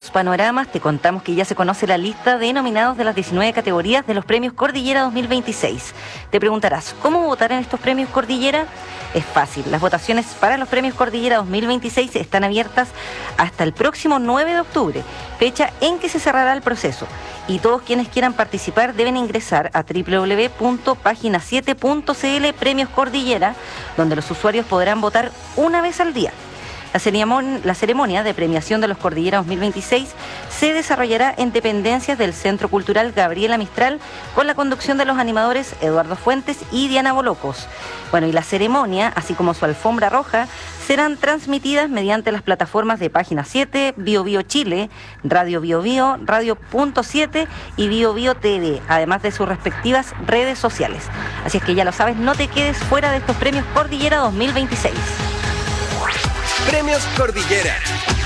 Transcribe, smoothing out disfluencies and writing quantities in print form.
los panoramas, te contamos que ya se conoce la lista de nominados de las 19 categorías de los premios Cordillera 2026. Te preguntarás, ¿cómo votar en estos premios Cordillera? Es fácil, las votaciones para los premios Cordillera 2026 están abiertas hasta el próximo 9 de octubre, fecha en que se cerrará el proceso. Y todos quienes quieran participar deben ingresar a www.pagina7.cl Premios Cordillera, donde los usuarios podrán votar una vez al día. La ceremonia de premiación de los Cordillera 2026 se desarrollará en dependencias del Centro Cultural Gabriela Mistral con la conducción de los animadores Eduardo Fuentes y Diana Bolocos. Bueno, y la ceremonia, así como su alfombra roja, serán transmitidas mediante las plataformas de Página 7, Bio Bio Chile, Radio Bio Bio, Radio.7 y Bio Bio TV, además de sus respectivas redes sociales. Así es que ya lo sabes, no te quedes fuera de estos premios Cordillera 2026. Premios Cordillera.